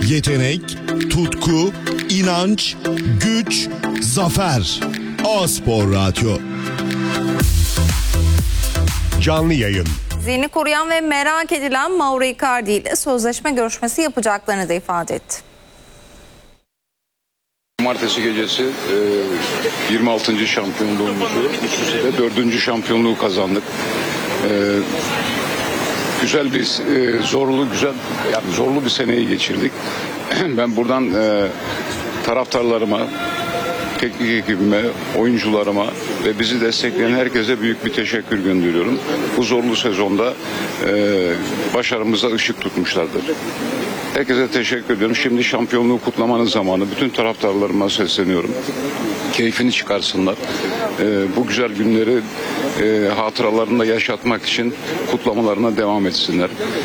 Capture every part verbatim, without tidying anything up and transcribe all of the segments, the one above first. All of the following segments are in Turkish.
Yetenek, tutku, inanç, güç, zafer. A-Spor Radyo. Canlı yayın. Zihni koruyan ve merak edilen Mauro Icardi ile sözleşme görüşmesi yapacaklarını da ifade etti. Cumartesi gecesi yirmi altıncı şampiyonluğumuzu, üst üste de dördüncü şampiyonluğu kazandık. Güzel bir, zorlu güzel, yani zorlu bir seneyi geçirdik. Ben buradan taraftarlarıma, teknik ekibime, oyuncularıma ve bizi destekleyen herkese büyük bir teşekkür gönderiyorum. Bu zorlu sezonda başarımıza ışık tutmuşlardır. Herkese teşekkür ediyorum. Şimdi şampiyonluğu kutlamanın zamanı. Bütün taraftarlarıma sesleniyorum. Keyfini çıkarsınlar. Ee, bu güzel günleri e, hatıralarında yaşatmak için kutlamalarına devam etsinler.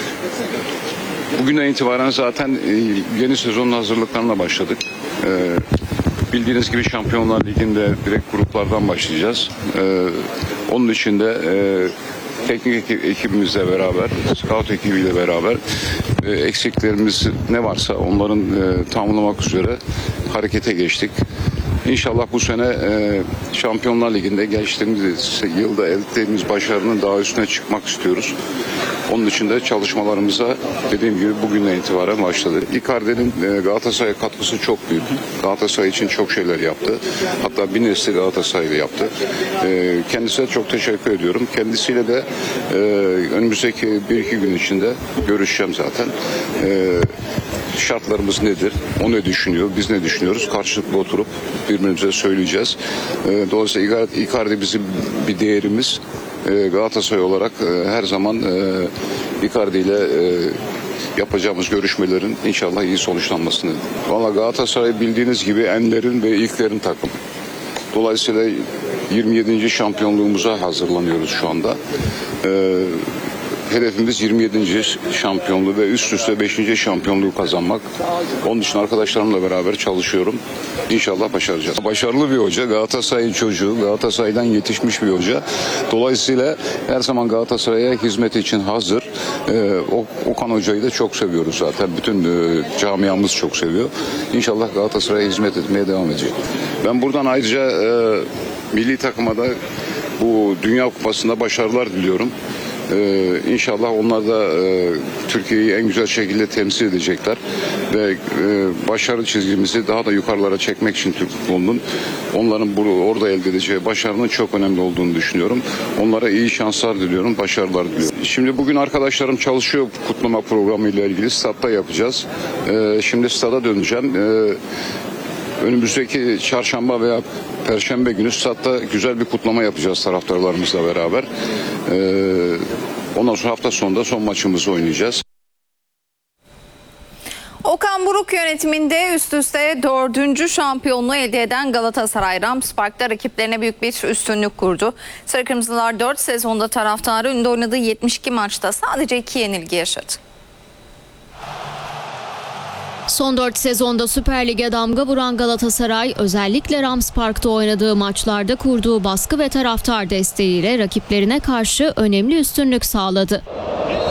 Bugünden itibaren zaten e, yeni sezonun hazırlıklarına başladık. E, bildiğiniz gibi Şampiyonlar Ligi'nde direkt gruplardan başlayacağız. E, onun için de e, teknik ekibimizle beraber, scout ekibiyle beraber e, eksiklerimiz ne varsa onların e, tamamlamak üzere harekete geçtik. İnşallah bu sene e, Şampiyonlar Ligi'nde geçtiğimiz yılda elde ettiğimiz başarının daha üstüne çıkmak istiyoruz. Onun için de çalışmalarımıza dediğim gibi bugünden itibaren başladı. Icardi'nin e, Galatasaray'a katkısı çok büyük. Galatasaray için çok şeyler yaptı. Hatta bir nesli Galatasaray'la yaptı. E, kendisine çok teşekkür ediyorum. Kendisiyle de e, önümüzdeki bir iki gün içinde görüşeceğim zaten. E, şartlarımız nedir? O ne düşünüyor? Biz ne düşünüyoruz? Karşılıklı oturup birbirimize söyleyeceğiz. E, dolayısıyla Icardi bizim bir değerimiz. Galatasaray olarak her zaman Icardi ile yapacağımız görüşmelerin inşallah iyi sonuçlanmasını. Valla Galatasaray bildiğiniz gibi enlerin ve ilklerin takımı. Dolayısıyla yirmi yedinci şampiyonluğumuza hazırlanıyoruz şu anda. Hedefimiz yirmi yedinci şampiyonluğu ve üst üste beşinci şampiyonluğu kazanmak. Onun için arkadaşlarımla beraber çalışıyorum. İnşallah başaracağız. Başarılı bir hoca, Galatasaray'ın çocuğu, Galatasaray'dan yetişmiş bir hoca. Dolayısıyla her zaman Galatasaray'a hizmet için hazır. Ee, Okan Hoca'yı da çok seviyoruz zaten. Bütün e, camiamız çok seviyor. İnşallah Galatasaray'a hizmet etmeye devam edecek. Ben buradan ayrıca e, milli takıma da bu Dünya Kupası'nda başarılar diliyorum. Ee, İnşallah onlar da e, Türkiye'yi en güzel şekilde temsil edecekler ve e, başarı çizgimizi daha da yukarılara çekmek için Türk futbolunun onların burada, orada elde edeceği başarının çok önemli olduğunu düşünüyorum. Onlara iyi şanslar diliyorum, başarılar diliyorum. Şimdi bugün arkadaşlarım çalışıyor kutlama programı ile ilgili, statta yapacağız. E, şimdi stada döneceğim. E, Önümüzdeki çarşamba veya perşembe günü statta güzel bir kutlama yapacağız taraftarlarımızla beraber. Ee, ondan sonra hafta sonunda son maçımızı oynayacağız. Okan Buruk yönetiminde üst üste dördüncü şampiyonluğu elde eden Galatasaray Rams Park'ta rakiplerine büyük bir üstünlük kurdu. Sarı Kırmızılar dört sezonda taraftarı önünde oynadığı yetmiş iki maçta sadece iki yenilgi yaşadı. Son dört sezonda Süper Lig'e damga vuran Galatasaray özellikle Rams Park'ta oynadığı maçlarda kurduğu baskı ve taraftar desteğiyle rakiplerine karşı önemli üstünlük sağladı.